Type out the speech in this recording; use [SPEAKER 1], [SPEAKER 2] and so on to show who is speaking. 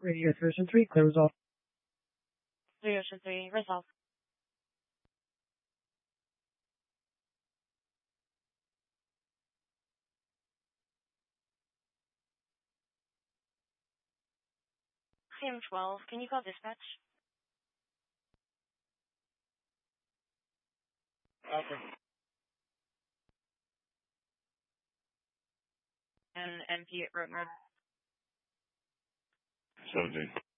[SPEAKER 1] Radio version 3, clear resolve.
[SPEAKER 2] Version 3, resolve. CM12, can you call dispatch?
[SPEAKER 3] Okay.
[SPEAKER 2] And MP at road 9.
[SPEAKER 4] 17.